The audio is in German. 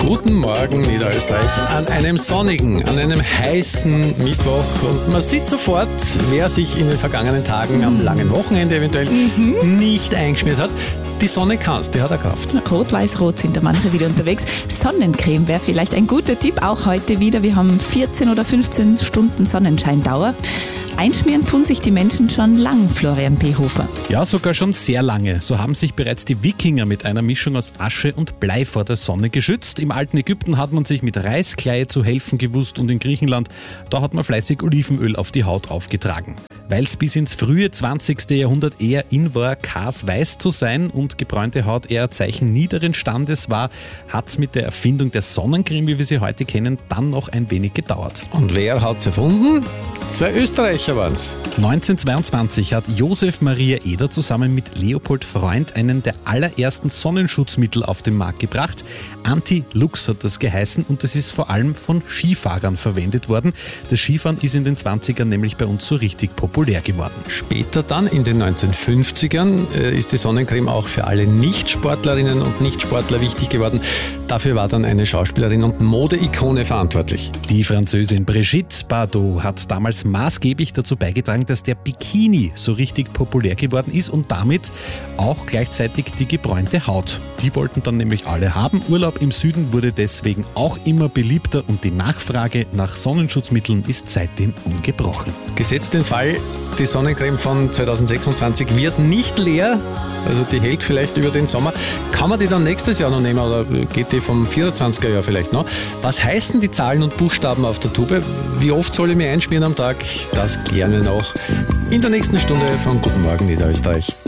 Guten Morgen, Niederösterreich, an einem sonnigen, an einem heißen Mittwoch. Und man sieht sofort, wer sich in den vergangenen Tagen am langen Wochenende eventuell nicht eingeschmiert hat. Die Sonne kann's, die hat eine Kraft. Rot-Weiß-Rot sind da manche wieder unterwegs. Sonnencreme wäre vielleicht ein guter Tipp, auch heute wieder. Wir haben 14 oder 15 Stunden Sonnenscheindauer. Einschmieren tun sich die Menschen schon lang, Florian P. Hofer. Ja, sogar schon sehr lange. So haben sich bereits die Wikinger mit einer Mischung aus Asche und Blei vor der Sonne geschützt. Im alten Ägypten hat man sich mit Reiskleie zu helfen gewusst und in Griechenland, da hat man fleißig Olivenöl auf die Haut aufgetragen. Weil es bis ins frühe 20. Jahrhundert eher in war, kasweiß zu sein und gebräunte Haut eher ein Zeichen niederen Standes war, hat es mit der Erfindung der Sonnencreme, wie wir sie heute kennen, dann noch ein wenig gedauert. Und wer hat's erfunden? 2 Österreicher waren's. 1922 hat Josef Maria Eder zusammen mit Leopold Freund einen der allerersten Sonnenschutzmittel auf den Markt gebracht. Anti-Lux hat das geheißen und es ist vor allem von Skifahrern verwendet worden. Das Skifahren ist in den 20ern nämlich bei uns so richtig populär geworden. Später dann, in den 1950ern, ist die Sonnencreme auch für alle Nichtsportlerinnen und Nichtsportler wichtig geworden. Dafür war dann eine Schauspielerin und Modeikone verantwortlich. Die Französin Brigitte Bardot hat damals maßgeblich dazu beigetragen, dass der Bikini so richtig populär geworden ist und damit auch gleichzeitig die gebräunte Haut. Die wollten dann nämlich alle haben. Urlaub im Süden wurde deswegen auch immer beliebter und die Nachfrage nach Sonnenschutzmitteln ist seitdem ungebrochen. Gesetzt den Fall, die Sonnencreme von 2026 wird nicht leer, also die hält vielleicht über den Sommer. Kann man die dann nächstes Jahr noch nehmen oder geht die vom 24er Jahr vielleicht noch? Was heißen die Zahlen und Buchstaben auf der Tube? Wie oft soll ich mir einschmieren am Tag? Das klären wir noch in der nächsten Stunde von Guten Morgen Niederösterreich.